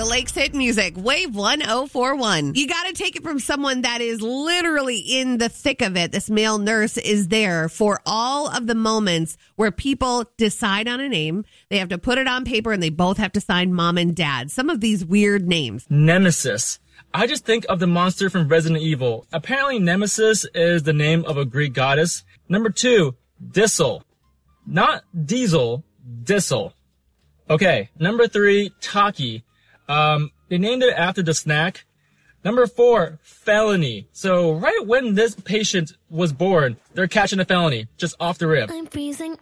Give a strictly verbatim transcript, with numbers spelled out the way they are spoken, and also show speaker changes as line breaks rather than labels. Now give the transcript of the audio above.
The Lakes Hit Music, Wave one oh four one. You got to take it from someone that is literally in the thick of it. This male nurse is there for all of the moments where people decide on a name. They have to put it on paper and they both have to sign mom and dad. Some of these weird names.
Nemesis. I just think of the monster from Resident Evil. Apparently Nemesis is the name of a Greek goddess. Number two, Dissel. Not Diesel, Dissel. Okay, number three, Taki. Um, they named it after the snack. Number four, felony. So right when this patient was born, they're catching a felony, just off the rip.
I'm freezing.